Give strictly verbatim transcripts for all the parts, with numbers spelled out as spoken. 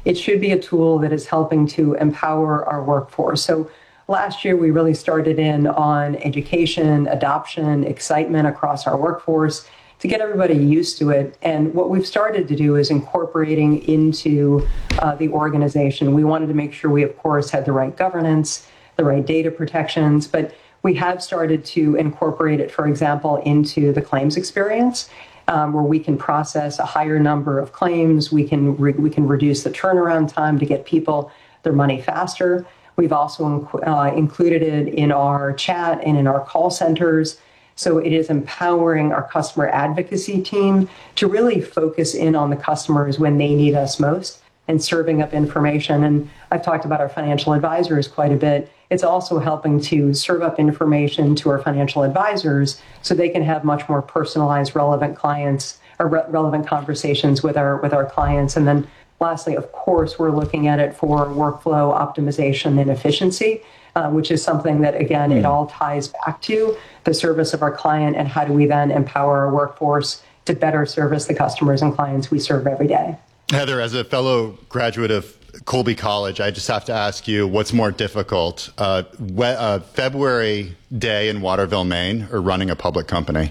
it should be a tool that is helping to empower our workforce. So last year, we really started in on education, adoption, excitement across our workforce to get everybody used to it. And what we've started to do is incorporating into uh, the organization. We wanted to make sure we, of course, had the right governance, the right data protections, but we have started to incorporate it, for example, into the claims experience, um, where we can process a higher number of claims. We can re- we can reduce the turnaround time to get people their money faster. We've also inc- uh, included it in our chat and in our call centers. So it is empowering our customer advocacy team to really focus in on the customers when they need us most and serving up information. And I've talked about our financial advisors quite a bit. It's also helping to serve up information to our financial advisors so they can have much more personalized, relevant clients or re- relevant conversations with our with our clients. And then lastly, of course, we're looking at it for workflow optimization and efficiency, uh, which is something that, again, mm. it all ties back to the service of our client and how do we then empower our workforce to better service the customers and clients we serve every day. Heather, as a fellow graduate of Colby College, I just have to ask you, what's more difficult, uh, we- uh, February day in Waterville, Maine, or running a public company?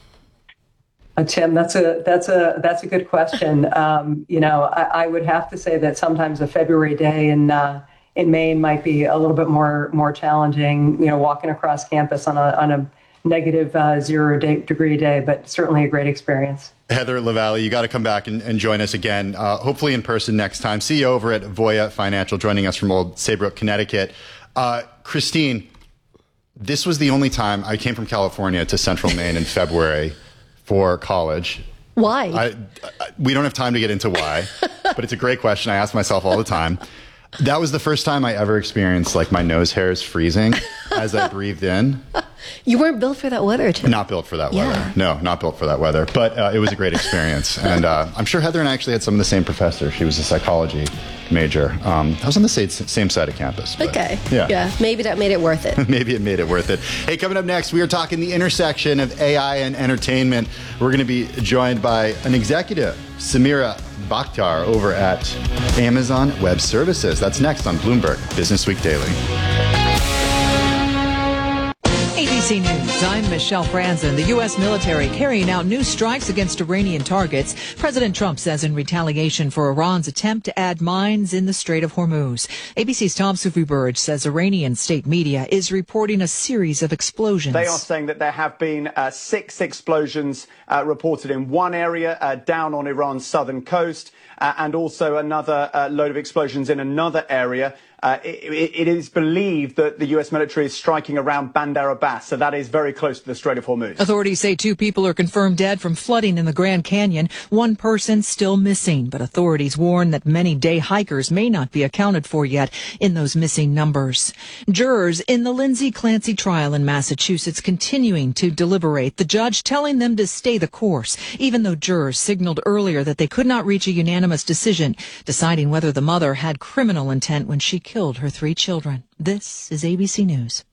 Uh, Tim, that's a that's a that's a good question. Um, you know, I, I would have to say that sometimes a February day in uh, in Maine might be a little bit more more challenging. You know, walking across campus on a on a negative uh, zero day, degree day, but certainly a great experience. Heather LaValle, you got to come back and, and join us again, uh, hopefully in person next time. C E O over at Voya Financial, joining us from Old Saybrook, Connecticut. Uh, Christine, this was the only time I came from California to Central Maine in February for college. Why? I, I, we don't have time to get into why, but it's a great question. I ask myself all the time. That was the first time I ever experienced like my nose hairs freezing as I breathed in. You weren't built for that weather, Tim. Not built for that yeah. weather. No, not built for that weather. But uh, it was a great experience. And uh, I'm sure Heather and I actually had some of the same professor. She was a psychology major. Um, I was on the same, same side of campus. But, okay. Yeah. Yeah. Maybe that made it worth it. Maybe it made it worth it. Hey, coming up next, we are talking the intersection of A I and entertainment. We're going to be joined by an executive, Samira Bakhtar, over at Amazon Web Services. That's next on Bloomberg Business Week Daily. A B C News, I'm Michelle Franzen. The U S military carrying out new strikes against Iranian targets. President Trump says in retaliation for Iran's attempt to add mines in the Strait of Hormuz. A B C's Tom Sufi-Burge says Iranian state media is reporting a series of explosions. They are saying that there have been uh, six explosions uh, reported in one area uh, down on Iran's southern coast, uh, and also another uh, load of explosions in another area. Uh, it, it is believed that the U S military is striking around Bandar Abbas, so that is very close to the Strait of Hormuz. Authorities say two people are confirmed dead from flooding in the Grand Canyon. One person still missing, but authorities warn that many day hikers may not be accounted for yet in those missing numbers. Jurors in the Lindsay Clancy trial in Massachusetts continuing to deliberate, the judge telling them to stay the course, even though jurors signaled earlier that they could not reach a unanimous decision, deciding whether the mother had criminal intent when she killed her three children. This is A B C News.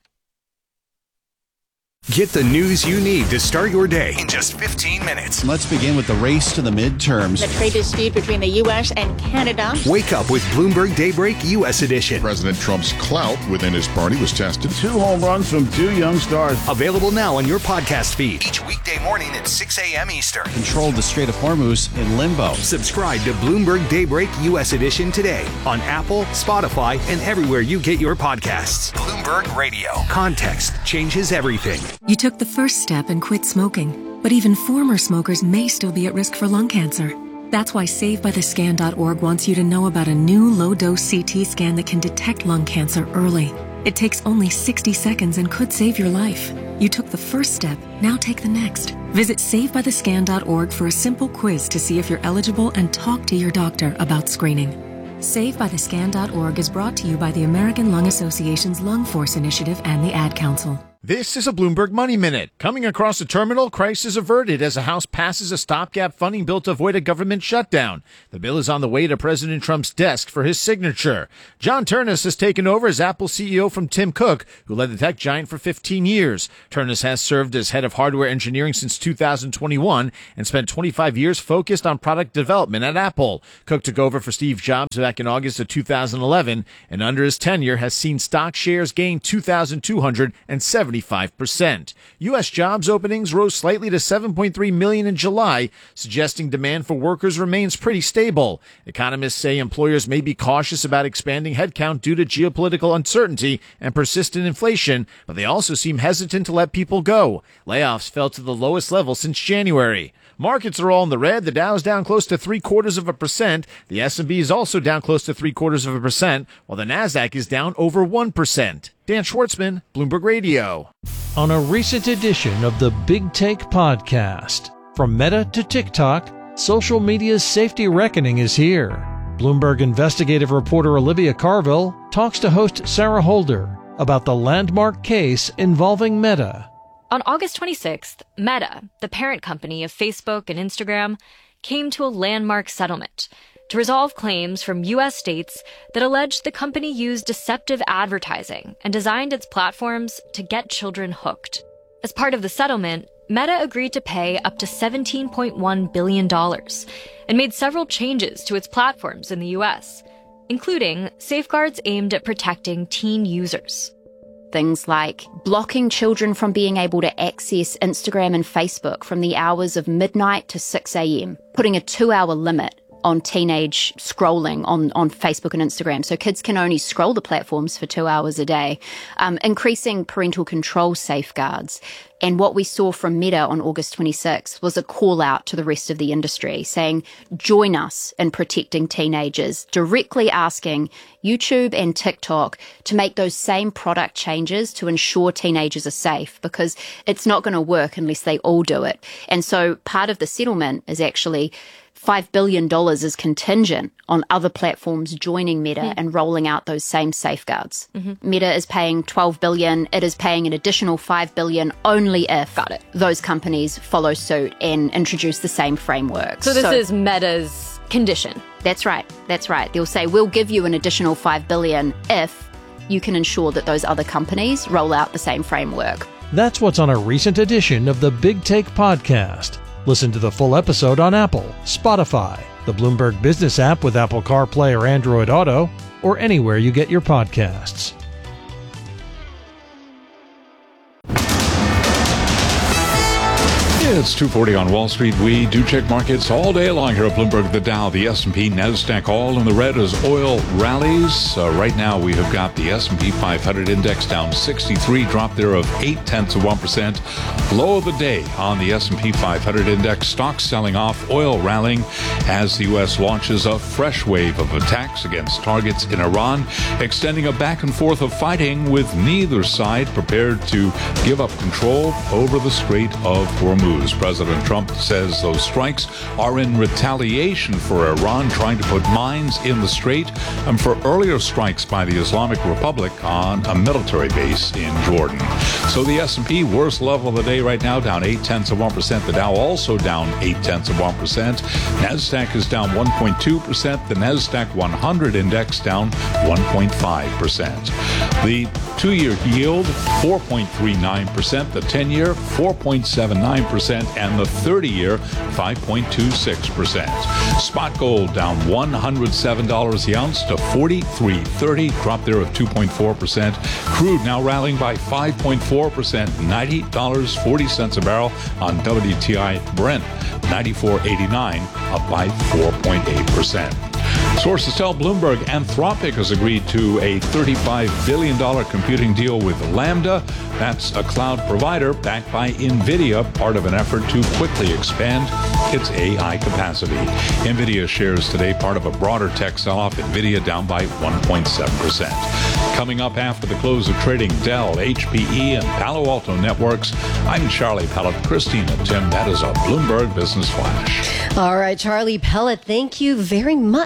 Get the news you need to start your day in just fifteen minutes. Let's begin with the race to the midterms. The trade dispute between the U S and Canada. Wake up with Bloomberg Daybreak U S Edition. President Trump's clout within his party was tested. Two home runs from two young stars. Available now on your podcast feed. Each weekday morning at six a.m. Eastern. Controlled the Strait of Hormuz in limbo. Subscribe to Bloomberg Daybreak U S Edition today on Apple, Spotify, and everywhere you get your podcasts. Bloomberg Radio. Context changes everything. You took the first step and quit smoking, but even former smokers may still be at risk for lung cancer. That's why Save By The Scan dot org wants you to know about a new low-dose C T scan that can detect lung cancer early. It takes only sixty seconds and could save your life. You took the first step, now take the next. Visit Save By The Scan dot org for a simple quiz to see if you're eligible and talk to your doctor about screening. Save By The Scan dot org is brought to you by the American Lung Association's Lung Force Initiative and the Ad Council. This is a Bloomberg Money Minute. Coming across the terminal, crisis averted as the House passes a stopgap funding bill to avoid a government shutdown. The bill is on the way to President Trump's desk for his signature. John Ternus has taken over as Apple C E O from Tim Cook, who led the tech giant for fifteen years. Ternus has served as head of hardware engineering since two thousand twenty-one and spent twenty-five years focused on product development at Apple. Cook took over for Steve Jobs back in August of two thousand eleven, and under his tenure has seen stock shares gain two thousand two hundred seventy seventy-five percent. U S jobs openings rose slightly to seven point three million in July, suggesting demand for workers remains pretty stable. Economists say employers may be cautious about expanding headcount due to geopolitical uncertainty and persistent inflation, but they also seem hesitant to let people go. Layoffs fell to the lowest level since January. Markets are all in the red. The Dow's down close to three quarters of a percent. The S and P is also down close to three quarters of a percent, while the Nasdaq is down over one percent. Dan Schwartzman, Bloomberg Radio. On a recent edition of the Big Take podcast, from Meta to TikTok, social media's safety reckoning is here. Bloomberg investigative reporter Olivia Carville talks to host Sarah Holder about the landmark case involving Meta. On August twenty-sixth, Meta, the parent company of Facebook and Instagram, came to a landmark settlement to resolve claims from U S states that alleged the company used deceptive advertising and designed its platforms to get children hooked. As part of the settlement, Meta agreed to pay up to seventeen point one billion dollars and made several changes to its platforms in the U S, including safeguards aimed at protecting teen users. Things like blocking children from being able to access Instagram and Facebook from the hours of midnight to six a.m., putting a two-hour limit on teenage scrolling on, on Facebook and Instagram. So kids can only scroll the platforms for two hours a day, um, increasing parental control safeguards. And what we saw from Meta on August twenty-sixth was a call out to the rest of the industry saying, join us in protecting teenagers, directly asking YouTube and TikTok to make those same product changes to ensure teenagers are safe, because it's not going to work unless they all do it. And so part of the settlement is actually five billion dollars is contingent on other platforms joining Meta mm. and rolling out those same safeguards. Mm-hmm. Meta is paying twelve billion dollars. It is paying an additional five billion dollars only if Got it. those companies follow suit and introduce the same framework. So this so, is Meta's condition. That's right. That's right. They'll say, we'll give you an additional five billion dollars if you can ensure that those other companies roll out the same framework. That's what's on a recent edition of the Big Take podcast. Listen to the full episode on Apple, Spotify, the Bloomberg Business app with Apple CarPlay or Android Auto, or anywhere you get your podcasts. It's two forty on Wall Street. We do check markets all day long here at Bloomberg. The Dow, the S and P, NASDAQ, all in the red as oil rallies. Uh, right now, we have got the S and P five hundred index down sixty-three, drop there of eight tenths of one percent. Low of the day on the S and P five hundred index. Stocks selling off, oil rallying as the U S launches a fresh wave of attacks against targets in Iran, extending a back and forth of fighting with neither side prepared to give up control over the Strait of Hormuz. President Trump says those strikes are in retaliation for Iran trying to put mines in the strait and for earlier strikes by the Islamic Republic on a military base in Jordan. So the S and P, worst level of the day right now, down eight tenths of one percent. The Dow also down eight tenths of one percent. NASDAQ is down one point two percent. The NASDAQ one hundred index down one point five percent. The two-year yield, four point three nine percent. The ten-year, four point seven nine percent. And the thirty-year, five point two six percent. Spot gold down one hundred seven dollars the ounce to forty-three thirty, drop there of two point four percent. Crude now rallying by five point four percent, ninety dollars and forty cents a barrel on W T I Brent, ninety-four eighty-nine, up by four point eight percent. Sources tell Bloomberg Anthropic has agreed to a thirty-five billion dollars computing deal with Lambda. That's a cloud provider backed by NVIDIA, part of an effort to quickly expand its A I capacity. NVIDIA shares today part of a broader tech sell-off. NVIDIA down by one point seven percent. Coming up after the close of trading, Dell, H P E, and Palo Alto Networks. I'm Charlie Pellet. Christina Tim, that is a Bloomberg Business Flash. All right, Charlie Pellet, thank you very much. Now,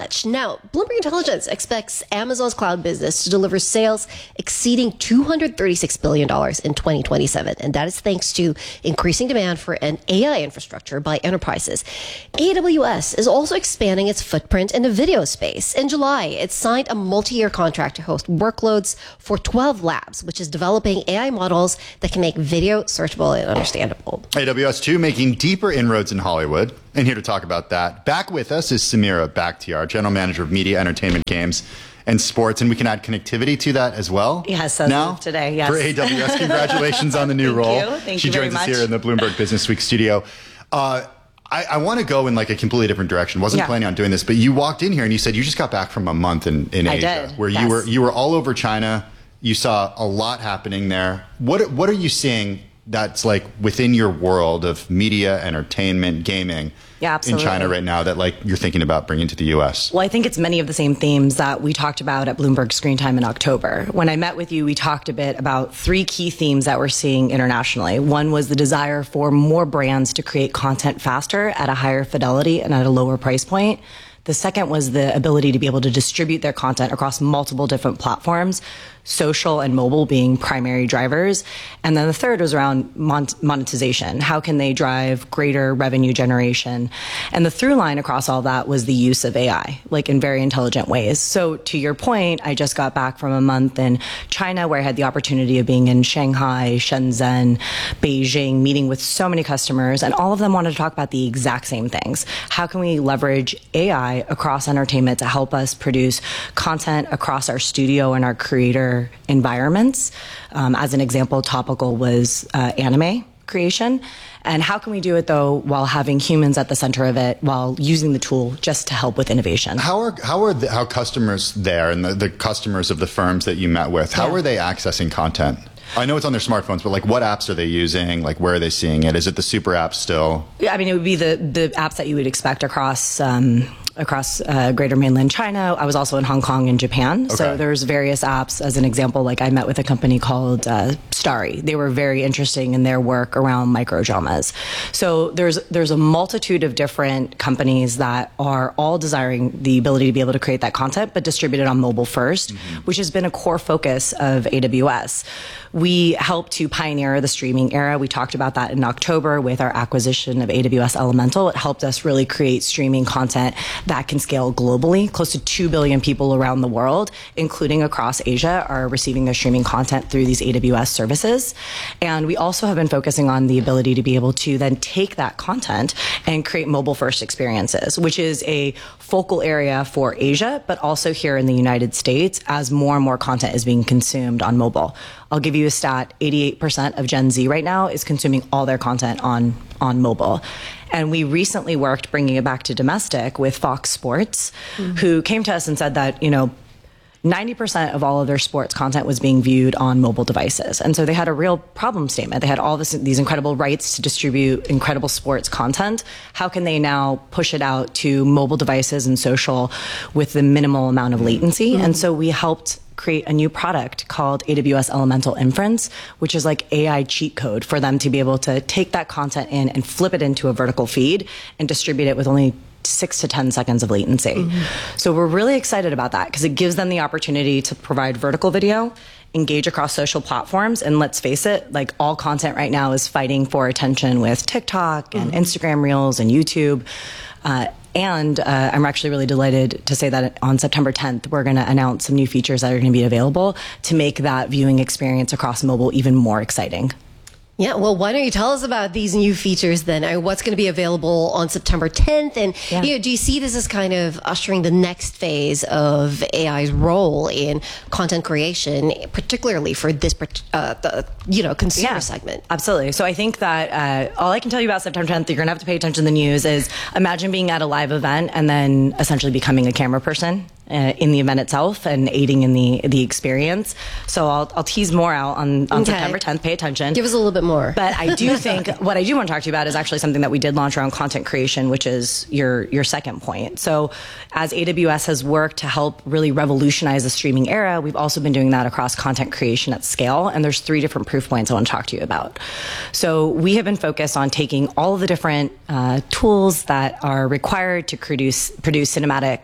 Now, Bloomberg Intelligence expects Amazon's cloud business to deliver sales exceeding two hundred thirty-six billion dollars in twenty twenty-seven. And that is thanks to increasing demand for an A I infrastructure by enterprises. A W S is also expanding its footprint in the video space. In July, it signed a multi-year contract to host workloads for twelve Labs, which is developing A I models that can make video searchable and understandable. A W S, too, making deeper inroads in Hollywood. And here to talk about that, back with us is Samira Bakhtiar, General Manager of Media, Entertainment, Games, and Sports. And we can add connectivity to that as well. Yes, as now, of today, yes. For A W S, congratulations on the new Thank role. You. Thank she you very joins much. us here in the Bloomberg Business Week studio. Uh, I, I want to go in like a completely different direction. Wasn't yeah. planning on doing this, but you walked in here and you said you just got back from a month in, in I Asia, did. where yes. you were you were all over China. You saw a lot happening there. What what are you seeing that's like within your world of media, entertainment, gaming yeah, in China right now that like you're thinking about bringing to the U S? Well, I think it's many of the same themes that we talked about at Bloomberg Screen Time in October. When I met with you, we talked a bit about three key themes that we're seeing internationally. One was the desire for more brands to create content faster at a higher fidelity and at a lower price point. The second was the ability to be able to distribute their content across multiple different platforms, social and mobile being primary drivers. And then the third was around mon- monetization. How can they drive greater revenue generation? And the through line across all that was the use of A I, like in very intelligent ways. So to your point, I just got back from a month in China where I had the opportunity of being in Shanghai, Shenzhen, Beijing, meeting with so many customers, and all of them wanted to talk about the exact same things. How can we leverage A I across entertainment to help us produce content across our studio and our creator environments? Um, as an example, topical was uh, anime creation. And how can we do it, though, while having humans at the center of it, while using the tool just to help with innovation? How are how are the, how customers there and the, the customers of the firms that you met with, how yeah. are they accessing content? I know it's on their smartphones, but like what apps are they using? Like where are they seeing it? Is it the super apps still? Yeah, I mean, it would be the, the apps that you would expect across um, across uh, greater mainland China. I was also in Hong Kong and Japan. Okay. So there's various apps. As an example, like I met with a company called uh, Starry. They were very interesting in their work around microdramas. So there's there's a multitude of different companies that are all desiring the ability to be able to create that content, but distribute it on mobile first, mm-hmm. which has been a core focus of A W S. We helped to pioneer the streaming era. We talked about that in October with our acquisition of A W S Elemental. It helped us really create streaming content that can scale globally. Close to two billion people around the world, including across Asia, are receiving their streaming content through these A W S services. And we also have been focusing on the ability to be able to then take that content and create mobile-first experiences, which is a focal area for Asia, but also here in the United States as more and more content is being consumed on mobile. I'll give you a stat, eighty-eight percent of Gen Z right now is consuming all their content on, on mobile. And we recently worked bringing it back to domestic with Fox Sports, mm-hmm. who came to us and said that, you know, ninety percent of all of their sports content was being viewed on mobile devices. And so they had a real problem statement. They had all this, these incredible rights to distribute incredible sports content. How can they now push it out to mobile devices and social with the minimal amount of latency? Mm-hmm. And so we helped create a new product called A W S Elemental Inference, which is like A I cheat code for them to be able to take that content in and flip it into a vertical feed and distribute it with only six to ten seconds of latency. Mm-hmm. So we're really excited about that because it gives them the opportunity to provide vertical video, engage across social platforms. And let's face it, like all content right now is fighting for attention with TikTok and mm-hmm. Instagram Reels and YouTube. Uh, And uh, I'm actually really delighted to say that on September tenth, we're going to announce some new features that are going to be available to make that viewing experience across mobile even more exciting. Yeah, well, why don't you tell us about these new features then? Uh, what's going to be available on September tenth? And yeah. you know, do you see this as kind of ushering the next phase of A I's role in content creation, particularly for this, uh, the, you know, consumer yeah, segment? Absolutely. So I think that uh, all I can tell you about September tenth, you're going to have to pay attention to the news, is imagine being at a live event and then essentially becoming a camera person Uh, in the event itself and aiding in the the experience. So I'll I'll tease more out on, on okay. September tenth. Pay attention. Give us a little bit more. But I do think what I do want to talk to you about is actually something that we did launch around content creation, which is your your second point. So as A W S has worked to help really revolutionize the streaming era, we've also been doing that across content creation at scale. And there's three different proof points I want to talk to you about. So we have been focused on taking all of the different uh, tools that are required to produce produce cinematic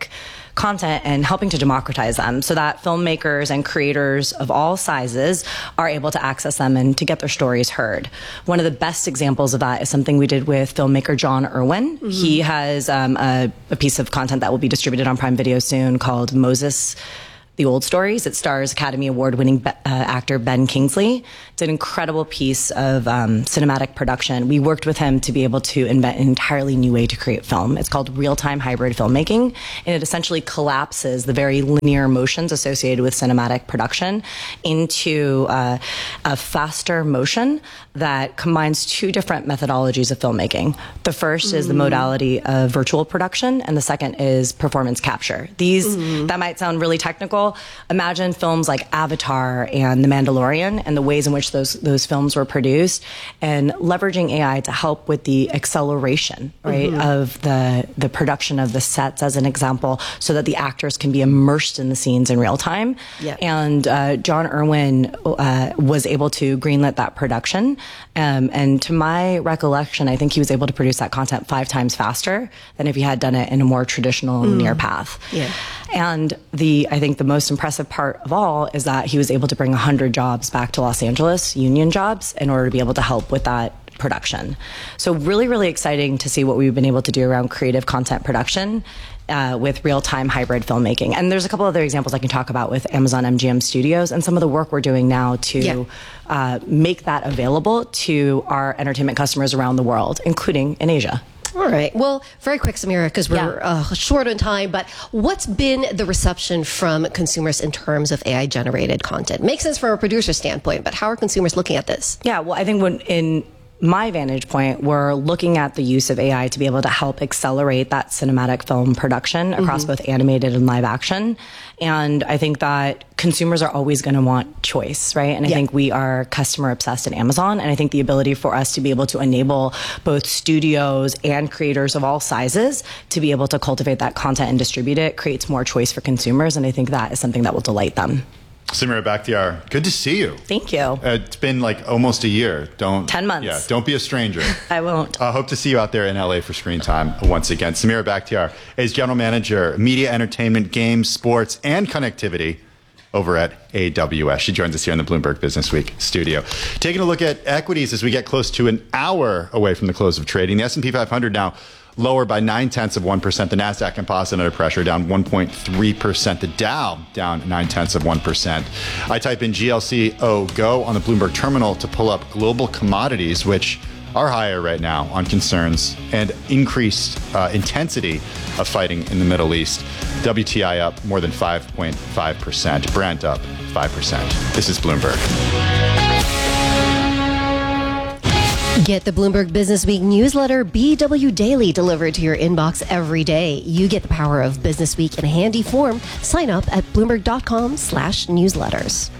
content and helping to democratize them so that filmmakers and creators of all sizes are able to access them and to get their stories heard. One of the best examples of that is something we did with filmmaker John Irwin. Mm-hmm. He has um, a, a piece of content that will be distributed on Prime Video soon called Moses, The Old Stories. It stars Academy Award-winning be- uh, actor Ben Kingsley. It's an incredible piece of um, cinematic production. We worked with him to be able to invent an entirely new way to create film. It's called real-time hybrid filmmaking, and it essentially collapses the very linear motions associated with cinematic production into uh, a faster motion that combines two different methodologies of filmmaking. The first mm-hmm. is the modality of virtual production, and the second is performance capture. These, mm-hmm. that might sound really technical. Imagine films like Avatar and The Mandalorian and the ways in which those those films were produced, and leveraging A I to help with the acceleration, right, mm-hmm. of the the production of the sets, as an example, so that the actors can be immersed in the scenes in real time. Yeah. And uh, John Irwin uh, was able to greenlit that production, um, and to my recollection, I think he was able to produce that content five times faster than if he had done it in a more traditional mm. linear path. Yeah. And the I think the most impressive part of all is that he was able to bring one hundred jobs back to Los Angeles, union jobs, in order to be able to help with that production. So really, really exciting to see what we've been able to do around creative content production uh, with real-time hybrid filmmaking. And there's a couple other examples I can talk about with Amazon M G M Studios and some of the work we're doing now to yeah. uh, make that available to our entertainment customers around the world, including in Asia. All right. Well, very quick, Samira, because we're yeah. uh, short on time, but what's been the reception from consumers in terms of A I-generated content? Makes sense from a producer standpoint, but how are consumers looking at this? Yeah, well, I think when in my vantage point, we're looking at the use of A I to be able to help accelerate that cinematic film production across mm-hmm. both animated and live action. And I think that consumers are always going to want choice, right? And I yeah. think we are customer obsessed at Amazon. And I think the ability for us to be able to enable both studios and creators of all sizes to be able to cultivate that content and distribute it creates more choice for consumers. And I think that is something that will delight them. Samira Bakhtiar, good to see you. Thank you. Uh, it's been like almost a year. Don't ten months. Yeah, don't be a stranger. I won't. I uh, hope to see you out there in L A for Screen Time once again. Samira Bakhtiar is General Manager, Media, Entertainment, Games, Sports, and Connectivity over at A W S. She joins us here in the Bloomberg Business Week studio. Taking a look at equities as we get close to an hour away from the close of trading. The S and P five hundred now lower by nine tenths of one percent. The NASDAQ Composite under pressure, down one point three percent. The Dow down nine tenths of one percent. I type in G L C O Go on the Bloomberg terminal to pull up global commodities, which are higher right now on concerns and increased uh, intensity of fighting in the Middle East. W T I up more than five point five percent. Brent up five percent. This is Bloomberg. Get the Bloomberg Business Week newsletter, B W Daily, delivered to your inbox every day. You get the power of Business Week in a handy form. Sign up at Bloomberg.com slash newsletters.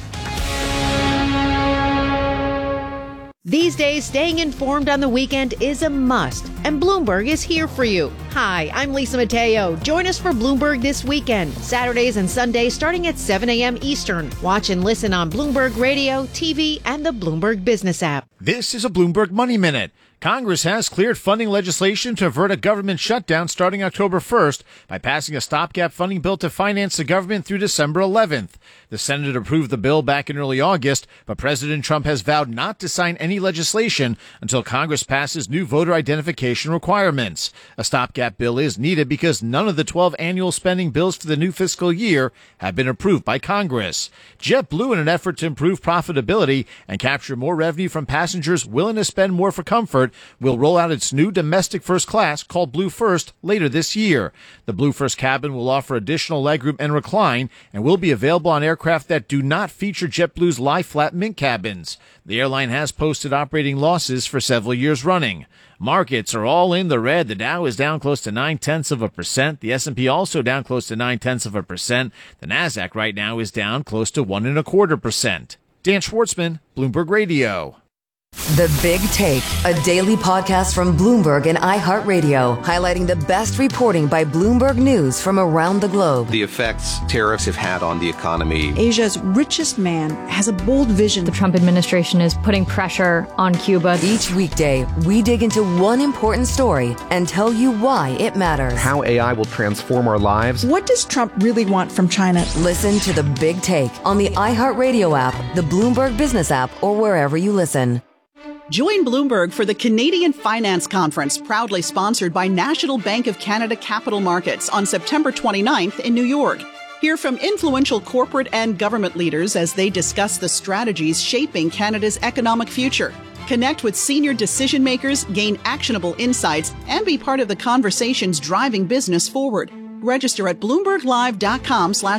These days, staying informed on the weekend is a must, and Bloomberg is here for you. Hi, I'm Lisa Mateo. Join us for Bloomberg This Weekend, Saturdays and Sundays starting at seven a.m. Eastern. Watch and listen on Bloomberg Radio, T V, and the Bloomberg Business app. This is a Bloomberg Money Minute. Congress has cleared funding legislation to avert a government shutdown starting October first by passing a stopgap funding bill to finance the government through December eleventh. The Senate approved the bill back in early August, but President Trump has vowed not to sign any legislation until Congress passes new voter identification requirements. A stopgap bill is needed because none of the twelve annual spending bills for the new fiscal year have been approved by Congress. JetBlue, in an effort to improve profitability and capture more revenue from passengers willing to spend more for comfort, will roll out its new domestic first class called Blue First later this year. The Blue First cabin will offer additional legroom and recline and will be available on aircraft that do not feature JetBlue's lie-flat Mint cabins. The airline has posted operating losses for several years running. Markets are all in the red. The Dow is down close to nine-tenths of a percent. The S and P also down close to nine-tenths of a percent. The NASDAQ right now is down close to one and a quarter percent. Dan Schwartzman, Bloomberg Radio. The Big Take, a daily podcast from Bloomberg and iHeartRadio, highlighting the best reporting by Bloomberg News from around the globe. The effects tariffs have had on the economy. Asia's richest man has a bold vision. The Trump administration is putting pressure on Cuba. Each weekday, we dig into one important story and tell you why it matters. How A I will transform our lives. What does Trump really want from China? Listen to The Big Take on the iHeartRadio app, the Bloomberg Business app, or wherever you listen. Join Bloomberg for the Canadian Finance Conference, proudly sponsored by National Bank of Canada Capital Markets on September twenty-ninth in New York. Hear from influential corporate and government leaders as they discuss the strategies shaping Canada's economic future. Connect with senior decision makers, gain actionable insights, and be part of the conversations driving business forward. Register at bloomberg live dot com slash